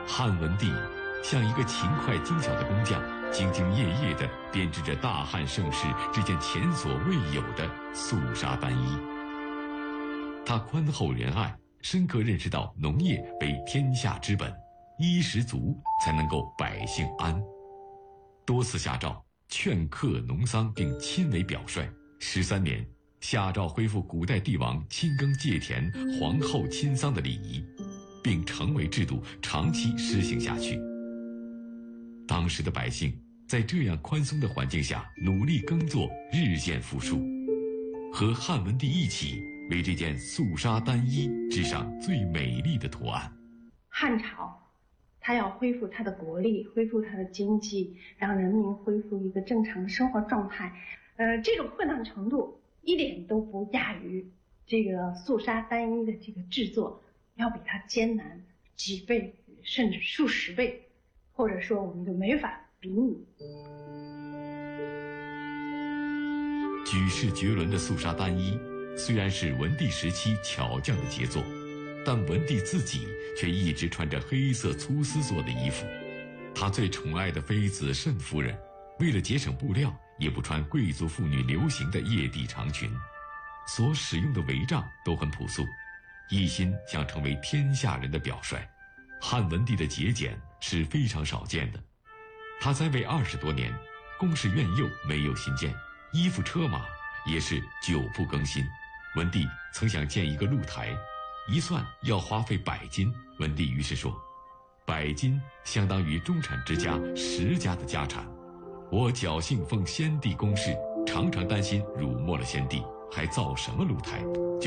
汉文帝像一个勤快精巧的工匠，兢兢业业地编织着大汉盛世这件前所未有的素纱单衣。他宽厚仁爱，深刻认识到农业为天下之本，衣食足才能够百姓安。多次下诏劝克农桑，并亲为表率。13年，下诏恢复古代帝王亲耕芥田、皇后亲丧的礼仪，并成为制度，长期施行下去。当时的百姓在这样宽松的环境下努力耕作，日渐富庶，和汉文帝一起为这件素纱单衣织上最美丽的图案。 汉朝他要恢复他的国力，恢复他的经济，让人民恢复一个正常的生活状态。这种困难程度一点都不亚于这个素纱单衣的这个制作，要比它艰难几倍甚至数十倍，或者说我们就没法比拟。 举世绝伦的素纱单衣虽然是文帝时期巧匠的杰作，但文帝自己却一直穿着黑色粗丝做的衣服。他最宠爱的妃子慎夫人，为了节省布料，也不穿贵族妇女流行的叶地长裙，所使用的帷帐都很朴素，一心想成为天下人的表率。汉文帝的节俭是非常少见的，他在位20多年，宫室院囿没有新建，衣服车马也是久不更新。文帝曾想建一个露台，一算要花费100金，文帝于是说，100金相当于中产之家10家的家产。我侥幸奉先帝宫室，常常担心辱没了先帝，还造什么露台？